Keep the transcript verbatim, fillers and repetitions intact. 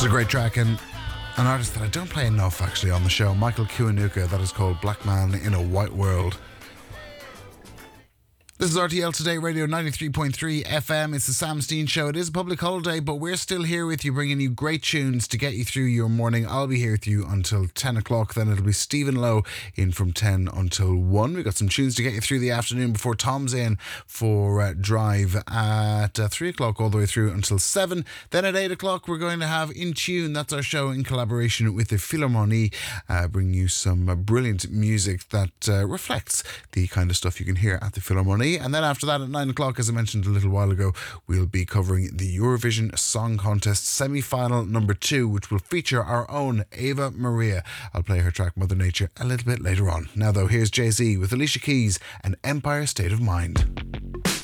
It's a great track, and an artist that I don't play enough actually on the show, Michael Kiwanuka. That is called Black Man in a White World. This is R T L Today Radio ninety-three point three F M. It's the Sam Steen Show. It is a public holiday, but we're still here with you, bringing you great tunes to get you through your morning. I'll be here with you until ten o'clock. Then it'll be Stephen Lowe in from ten until one. We've got some tunes to get you through the afternoon before Tom's in for uh, Drive at uh, three o'clock all the way through until seven. Then at eight o'clock, we're going to have In Tune. That's our show in collaboration with the Philharmonie, uh, bringing you some uh, brilliant music that uh, reflects the kind of stuff you can hear at the Philharmonie. And then after that at nine o'clock, as I mentioned a little while ago, we'll be covering the Eurovision Song Contest semi-final number two, which will feature our own Ava Maria. I'll play her track Mother Nature a little bit later on. Now though, here's Jay-Z with Alicia Keys and Empire State of Mind.